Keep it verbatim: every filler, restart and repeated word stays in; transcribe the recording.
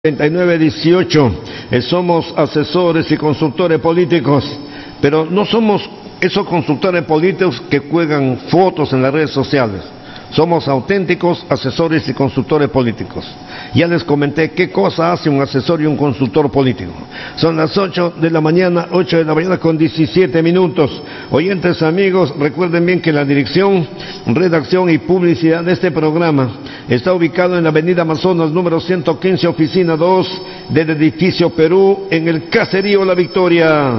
treinta y nueve dieciocho. Eh, somos asesores y consultores políticos, pero no somos esos consultores políticos que cuelgan fotos en las redes sociales. Somos auténticos asesores y consultores políticos. Ya les comenté qué cosa hace un asesor y un consultor político. Son las ocho de la mañana, ocho de la mañana con diecisiete minutos. Oyentes amigos, recuerden bien que la dirección, redacción y publicidad de este programa está ubicado en la avenida Amazonas, número ciento quince, oficina dos, del edificio Perú, en el Caserío La Victoria.